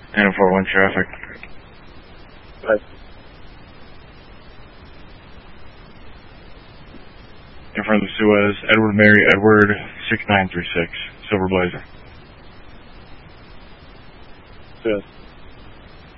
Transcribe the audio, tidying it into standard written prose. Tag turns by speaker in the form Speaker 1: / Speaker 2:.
Speaker 1: 941 traffic.
Speaker 2: Right.
Speaker 1: In front of the Suez, Edward Mary Edward 6936, Silver Blazer.
Speaker 2: Suez.